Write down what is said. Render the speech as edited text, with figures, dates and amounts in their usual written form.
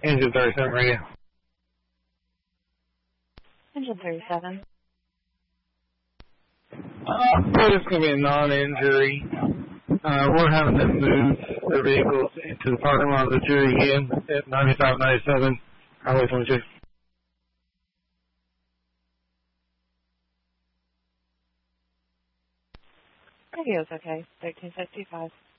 Engine 37 radio. Engine 37. It's going to be a non-injury. We're having them move their vehicles into the parking lot of the Jury Inn at 9597 Highway 22. Radio's okay. 1365.